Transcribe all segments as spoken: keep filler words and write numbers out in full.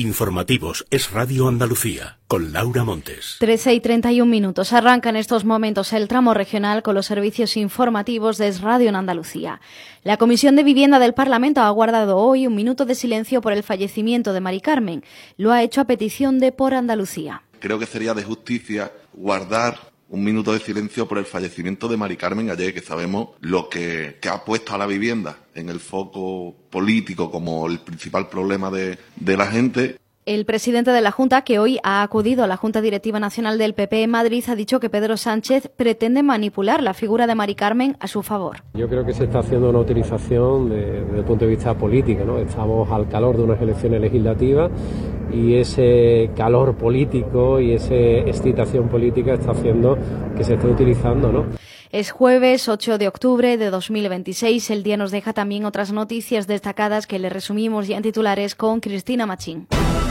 Informativos Es Radio Andalucía, con Laura Montes. trece y treinta y un minutos. Arranca en estos momentos el tramo regional con los servicios informativos de Es Radio en Andalucía. La Comisión de Vivienda del Parlamento ha guardado hoy un minuto de silencio por el fallecimiento de Mari Carmen. Lo ha hecho a petición de Por Andalucía. Creo que sería de justicia guardar un minuto de silencio por el fallecimiento de Mari Carmen ayer, que sabemos lo que, que ha puesto a la vivienda en el foco político como el principal problema de, de la gente. El presidente de la Junta, que hoy ha acudido a la Junta Directiva Nacional del P P en Madrid, ha dicho que Pedro Sánchez pretende manipular la figura de Mari Carmen a su favor. Yo creo que se está haciendo una utilización de, desde el punto de vista político, ¿no? Estamos al calor de unas elecciones legislativas y ese calor político y esa excitación política está haciendo que se esté utilizando, ¿no? Es jueves ocho de octubre de dos mil veintiséis. El día nos deja también otras noticias destacadas que le resumimos ya en titulares con Cristina Machín.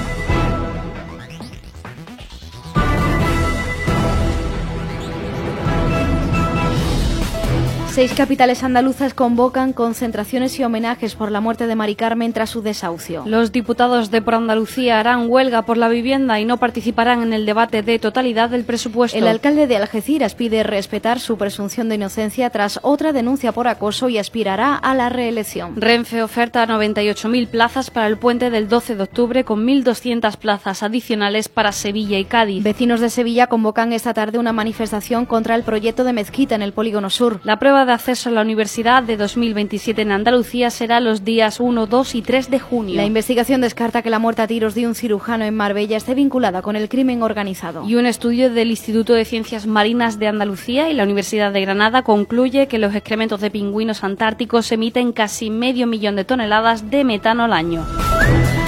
Seis capitales andaluzas convocan concentraciones y homenajes por la muerte de Mari Carmen tras su desahucio. Los diputados de Por Andalucía harán huelga por la vivienda y no participarán en el debate de totalidad del presupuesto. El alcalde de Algeciras pide respetar su presunción de inocencia tras otra denuncia por acoso y aspirará a la reelección. Renfe oferta noventa y ocho mil plazas para el puente del doce de octubre con mil doscientas plazas adicionales para Sevilla y Cádiz. Vecinos de Sevilla convocan esta tarde una manifestación contra el proyecto de mezquita en el Polígono Sur. La prueba de acceso a la universidad de dos mil veintisiete en Andalucía será los días uno, dos y tres de junio. La investigación descarta que la muerte a tiros de un cirujano en Marbella esté vinculada con el crimen organizado. Y un estudio del Instituto de Ciencias Marinas de Andalucía y la Universidad de Granada concluye que los excrementos de pingüinos antárticos emiten casi medio millón de toneladas de metano al año.